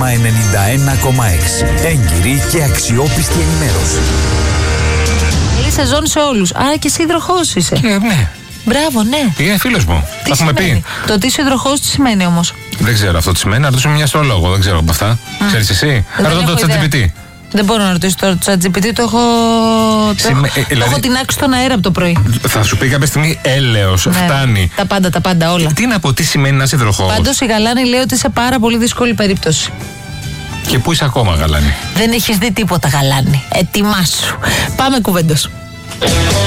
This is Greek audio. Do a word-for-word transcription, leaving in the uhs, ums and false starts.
Διάσημα ενενήντα ένα κόμμα έξι. Έγκυρη και αξιόπιστη ενημέρωση. Καλή σεζόν σε όλους. Άρα και εσύ υδροχόος είσαι. Ε, ναι. Μπράβο, ναι. Είναι φίλος μου. Τι Τα έχουμε σημαίνει? πει. Το ότι είσαι υδροχόος τι σημαίνει όμως? Δεν ξέρω αυτό τι σημαίνει. Να ρωτήσουμε μια αστρολόγο. Δεν ξέρω από αυτά. Ξέρεις εσύ? Ρωτώ το ChatGPT. Δεν μπορώ να ρωτήσω το ChatGPT, το έχω. Σημαι... Το, ε, δηλαδή... το έχω τεινάξει στον αέρα από το πρωί. Θα σου πει κάποια στιγμή έλεος, Ναι, φτάνει. Τα πάντα, τα πάντα, όλα. Τι να πω, τι σημαίνει να είσαι υδροχόος? Πάντως η Γαλάνη λέει ότι είσαι πάρα πολύ δύσκολη περίπτωση. Και πού είσαι ακόμα, Γαλάνη? Δεν έχεις δει τίποτα, Γαλάνη. Ετοιμάσου. Πάμε κουβέντος.